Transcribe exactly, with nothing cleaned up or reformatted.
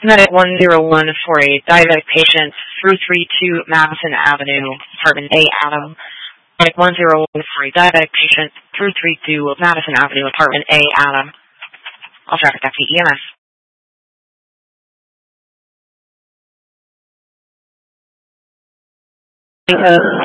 Medic one zero one for a diabetic patient through three two Madison Avenue, apartment A, Adam. Medic one zero one for a diabetic patient through three two Madison Avenue, apartment A, Adam. All traffic taxi E M S. Uh,